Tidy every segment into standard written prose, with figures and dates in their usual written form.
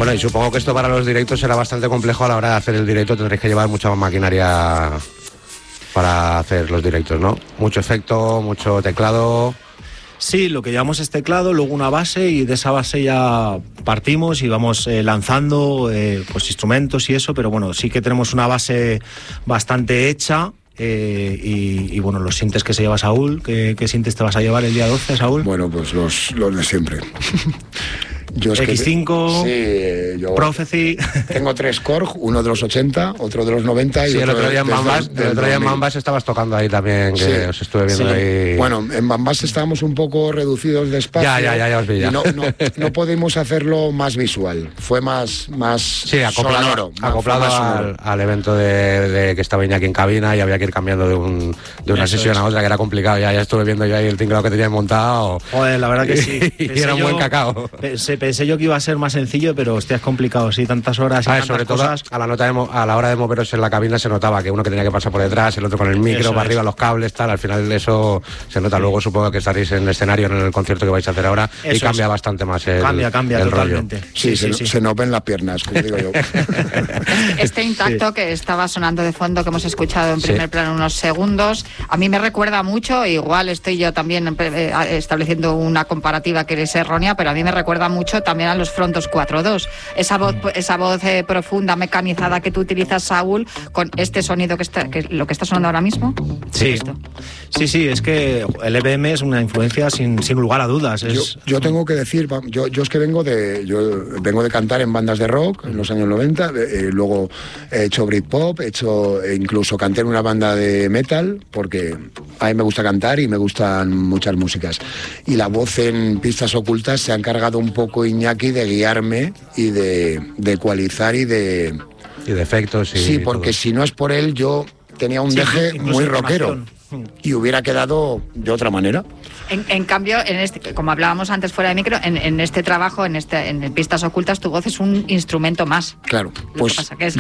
Bueno, y supongo que esto para los directos será bastante complejo a la hora de hacer el directo, tendréis que llevar mucha más maquinaria para hacer los directos, ¿no? Mucho efecto, mucho teclado. Sí, lo que llevamos es teclado, luego una base y de esa base ya partimos y vamos lanzando pues instrumentos y eso, pero bueno, sí que tenemos una base bastante hecha. Y bueno, los sintes que se lleva Saúl, ¿qué sintes te vas a llevar el día 12, Saúl? Bueno, pues los de siempre. Yo X5, sí, yo Prophecy. Tengo 3 Korg, uno de los 80, otro de los 90 y sí, otro el otro día en Bambas estabas tocando ahí también, que sí, os estuve viendo ahí. Bueno, en Bambas estábamos un poco reducidos de espacio. Ya os vi ya. No pudimos hacerlo más visual, fue más sí, acoplado al evento de que estaba Iñaki en cabina y había que ir cambiando de una sesión a otra, que era complicado. Ya estuve viendo yo ahí el tinglado que tenían montado. Joder, la verdad que sí. Y era un buen cacao. Pensé yo que iba a ser más sencillo, pero hostia, es complicado, sí, tantas horas y tantas sobre cosas. Todo a la hora de moveros en la cabina se notaba que uno que tenía que pasar por detrás, el otro con el micro, para arriba los cables, tal, al final eso se nota. Luego supongo que estaréis en el escenario en el concierto que vais a hacer ahora y cambia bastante más el Cambia el totalmente. Rollo. Sí, se nos ven las piernas, como digo yo. Este intacto que estaba sonando de fondo, que hemos escuchado en primer plano unos segundos, a mí me recuerda mucho, igual estoy yo también estableciendo una comparativa que es errónea, pero a mí me recuerda mucho también a los Frontos 4.2. Esa voz profunda, mecanizada que tú utilizas, Saúl, con este sonido que lo que está sonando ahora mismo. Sí, es que el EBM es una influencia sin lugar a dudas. Yo tengo que decir, yo es que vengo de cantar en bandas de rock en los años 90, luego he hecho Britpop, incluso canté en una banda de metal, porque a mí me gusta cantar y me gustan muchas músicas. Y la voz en Pistas Ocultas se ha encargado un poco Iñaki de guiarme y de ecualizar y de efectos. Sí, porque si no es por él, yo tenía un deje muy rockero y hubiera quedado de otra manera. En cambio, como hablábamos antes fuera de micro, en este trabajo, en Pistas Ocultas, tu voz es un instrumento más. Claro, pues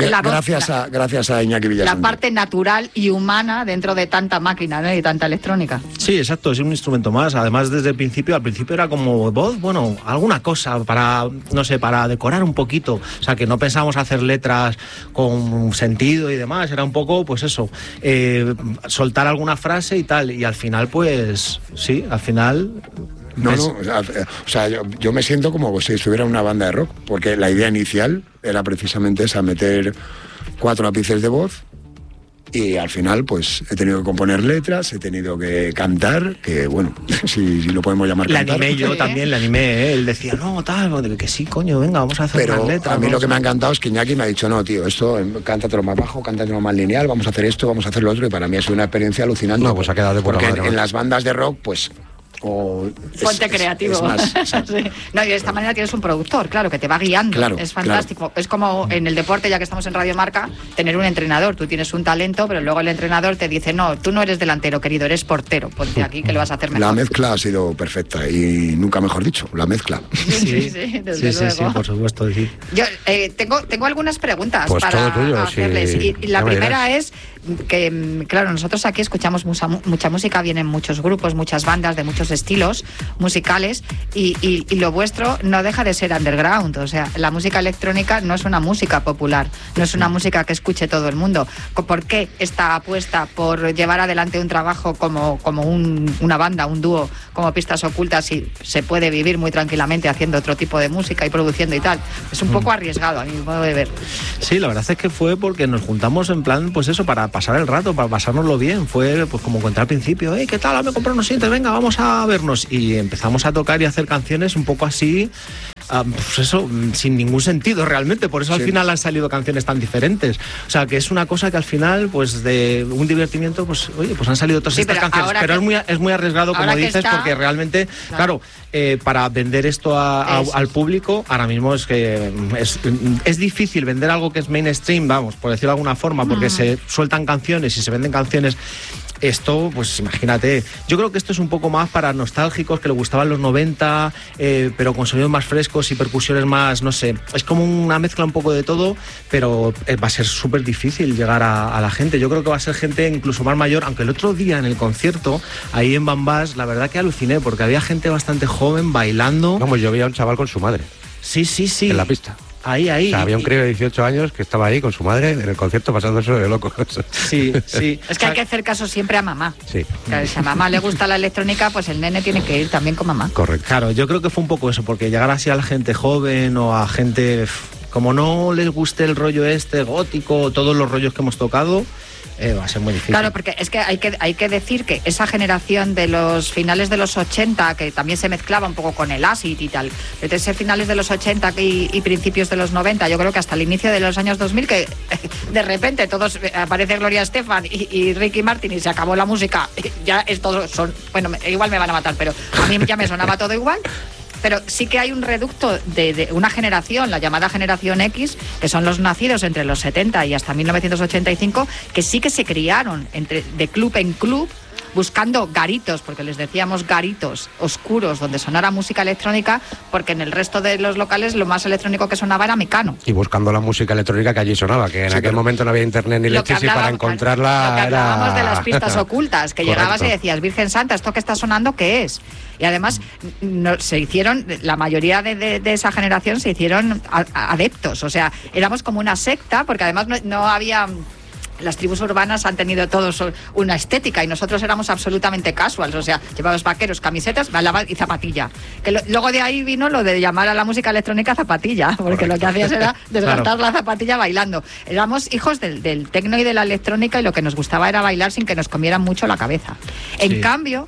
gracias a Iñaki Villasanti. La parte natural y humana dentro de tanta máquina, ¿no? Y tanta electrónica. Sí, exacto, es un instrumento más. Además, desde el principio, al principio era como voz, bueno, alguna cosa para decorar un poquito. O sea, que no pensábamos hacer letras con sentido y demás. Era un poco, pues eso, soltar alguna frase y tal. Y al final, pues, sí, al final... O sea, yo me siento como si estuviera en una banda de rock, porque la idea inicial era precisamente esa, meter 4 lápices de voz, y al final pues he tenido que componer letras, he tenido que cantar, que bueno, si lo podemos llamar cantar. Yo también le animé, él decía, no, tal, que sí, coño, venga, vamos a hacer unas letras. A mí lo que me ha encantado es que Iñaki me ha dicho, no, tío, esto, cántatelo más bajo, cántatelo más lineal, vamos a hacer esto, vamos a hacer lo otro, y para mí ha sido una experiencia alucinante. No, pues ha quedado de puta madre. Porque en las bandas de rock, pues... Ponte creativo. Sí. No, y de esta manera tienes un productor, claro, que te va guiando. Claro, es fantástico. Es como en el deporte, ya que estamos en Radio Marca, tener un entrenador. Tú tienes un talento, pero luego el entrenador te dice, no, tú no eres delantero, querido, eres portero. Ponte aquí que lo vas a hacer mejor. La mezcla ha sido perfecta y nunca mejor dicho, la mezcla. Sí, por supuesto. Sí. Yo tengo algunas preguntas pues para tuyo, hacerles. Sí. Y la primera es que, claro, nosotros aquí escuchamos mucha música, vienen muchos grupos, muchas bandas de muchos estilos musicales y lo vuestro no deja de ser underground. O sea, la música electrónica no es una música popular, no es una música que escuche todo el mundo. ¿Por qué esta apuesta por llevar adelante un trabajo como una banda, un dúo como Pistas Ocultas, y se puede vivir muy tranquilamente haciendo otro tipo de música y produciendo y tal? Es un poco arriesgado a mi modo de ver. Sí, la verdad es que fue porque nos juntamos en plan, pues eso, para pasar el rato, para pasárnoslo bien. Fue pues como conté al principio, ¿qué tal? Me compré unos sintes, venga, vamos a vernos. Y empezamos a tocar y a hacer canciones un poco así, pues eso, sin ningún sentido realmente. Por eso al final han salido canciones tan diferentes. O sea, que es una cosa que al final, pues de un divertimiento, pues oye, pues han salido todas estas canciones. Pero es muy arriesgado, como dices, porque realmente, claro, para vender esto al público, ahora mismo es que es difícil vender algo que es mainstream, vamos, por decirlo de alguna forma, porque se sueltan canciones y se venden canciones. Esto, pues imagínate, yo creo que esto es un poco más para nostálgicos que le gustaban los 90, pero con sonidos más frescos y percusiones más, no sé, es como una mezcla un poco de todo, pero va a ser súper difícil llegar a la gente. Yo creo que va a ser gente incluso más mayor, aunque el otro día en el concierto, ahí en Bambas, la verdad que aluciné, porque había gente bastante joven bailando. Vamos, yo vi a un chaval con su madre. Sí. En la pista. Ahí. O sea, había un crío de 18 años que estaba ahí con su madre en el concierto pasándose de locos. Sí. Es que hay que hacer caso siempre a mamá. Sí. Claro, si a mamá le gusta la electrónica, pues el nene tiene que ir también con mamá. Correcto. Claro, yo creo que fue un poco eso, porque llegar así a la gente joven o a gente, como no les guste el rollo gótico, todos los rollos que hemos tocado, va a ser muy difícil. Claro, porque es que hay que decir que esa generación de los finales de los 80, que también se mezclaba un poco con el acid y tal, desde finales de los 80 y principios de los 90, yo creo que hasta el inicio de los años 2000, que de repente todos aparece Gloria Estefan y Ricky Martin y se acabó la música, ya es todo, bueno, igual me van a matar, pero a mí ya me sonaba todo igual. Pero sí que hay un reducto de una generación, la llamada generación X, que son los nacidos entre los 70 y hasta 1985, que sí que se criaron de club en club, buscando garitos, porque les decíamos garitos oscuros donde sonara música electrónica, porque en el resto de los locales lo más electrónico que sonaba era Mecano. Y buscando la música electrónica que allí sonaba, que en aquel momento no había internet ni leches y para encontrarla lo que hablábamos era... de las pistas ocultas, que Correcto. llegabas y decías, Virgen Santa, ¿esto que está sonando qué es? Y además se hicieron, la mayoría de esa generación se hicieron adeptos, o sea, éramos como una secta, porque además no había... Las tribus urbanas han tenido todos una estética y nosotros éramos absolutamente casuals, o sea, llevabas vaqueros, camisetas, balaba y zapatilla. Que luego de ahí vino lo de llamar a la música electrónica zapatilla, porque lo que hacías era desgastar la zapatilla bailando. Éramos hijos del tecno y de la electrónica y lo que nos gustaba era bailar sin que nos comieran mucho la cabeza. En cambio,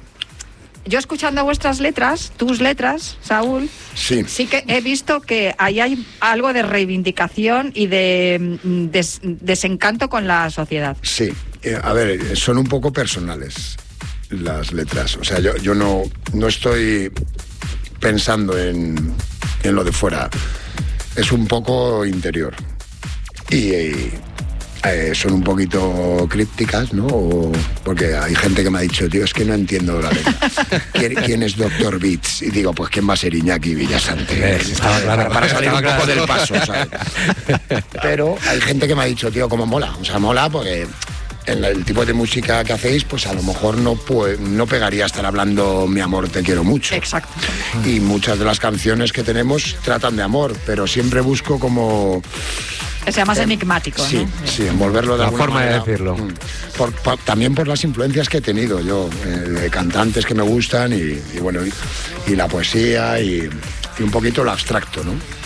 yo escuchando vuestras letras, tus letras, Saúl, sí que he visto que ahí hay algo de reivindicación y de desencanto con la sociedad. Sí, a ver, son un poco personales las letras. O sea, yo no estoy pensando en lo de fuera. Es un poco interior. Y son un poquito crípticas, ¿no? Porque hay gente que me ha dicho, tío, es que no entiendo la letra. ¿Quién es Dr. Beats? Y digo, pues ¿quién va a ser Iñaki Villasante? Para salir un poco del paso, ¿sabes? Pero hay gente que me ha dicho, tío, cómo mola. O sea, mola porque en el tipo de música que hacéis, pues a lo mejor no pegaría estar hablando mi amor, te quiero mucho. Exacto. Y muchas de las canciones que tenemos tratan de amor, pero siempre busco como... Que sea más enigmático, sí, ¿no? Sí, envolverlo de alguna forma manera. de decirlo. También por las influencias que he tenido yo, de cantantes que me gustan y bueno, y la poesía y un poquito lo abstracto, ¿no?